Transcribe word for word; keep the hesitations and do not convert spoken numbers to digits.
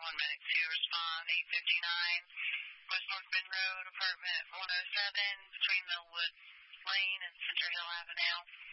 one minute to respond. eight fifty-nine West North Bend Road, apartment one oh seven, between Millwood Lane and Center Hill Avenue.